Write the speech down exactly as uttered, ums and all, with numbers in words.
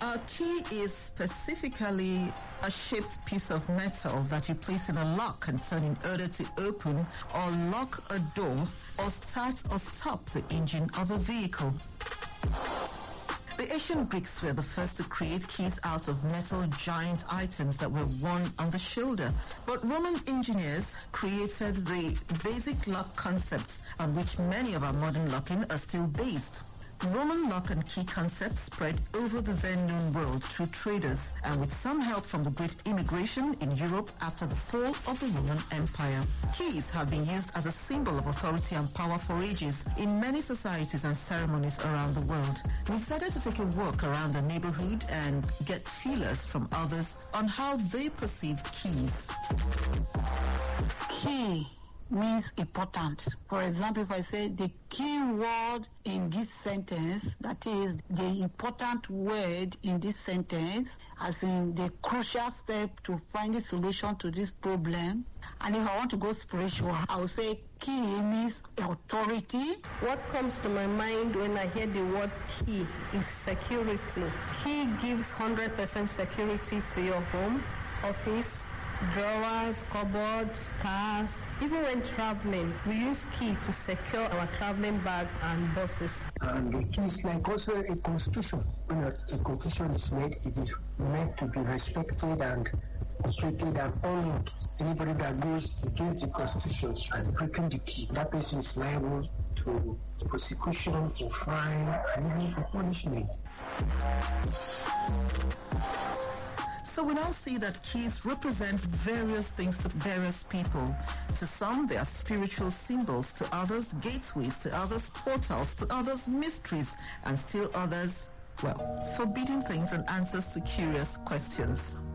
A key is specifically a shaped piece of metal that you place in a lock and turn in order to open or lock a door or start or stop the engine of a vehicle. The ancient Greeks were the first to create keys out of metal giant items that were worn on the shoulder. But Roman engineers created the basic lock concepts on which many of our modern locking are still based. Roman lock and key concepts spread over the then-known world through traders and with some help from the great immigration in Europe after the fall of the Roman Empire. Keys have been used as a symbol of authority and power for ages in many societies and ceremonies around the world. We decided to take a walk around the neighborhood and get feelers from others on how they perceive keys. Key means important. For example, if I say the key word in this sentence, that is the important word in this sentence, as in the crucial step to find a solution to this problem. And if I want to go spiritual, I will say key means authority. What comes to my mind when I hear the word key is security. Key gives one hundred percent security to your home, office, drawers, cupboards, cars. Even when traveling, we use key to secure our traveling bag and buses. And the key is like also a constitution. When a, a constitution is made, it is meant to be respected and operated and honored. Anybody that goes against the constitution as breaking the key, that person is liable to prosecution, for fine, and even for punishment. So we now see that keys represent various things to various people. To some, they are spiritual symbols. To others, gateways. To others, portals. To others, mysteries. And still others, well, forbidden things and answers to curious questions.